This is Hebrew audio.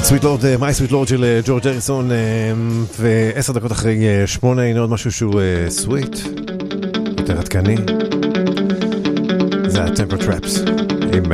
סוויט לורד, מיי סוויט לורד של ג'ורג' הריסון, ו10 דקות אחרי 8, הנה עוד משהו שהוא סוויט, יותר עדכני, זה הטמפר טראפס.